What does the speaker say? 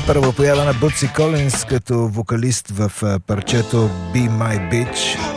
Първо поява на Буци Колинс като вокалист в парчето Be My Bitch.